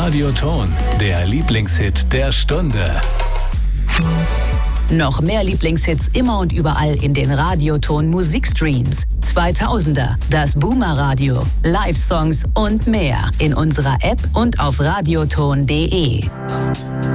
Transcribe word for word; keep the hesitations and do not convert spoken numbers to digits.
Radioton, der Lieblingshit der Stunde. Noch mehr Lieblingshits immer und überall in den Radioton Musikstreams. zweitausender, das Boomer Radio, Live-Songs und mehr in unserer App und auf radioton punkt de.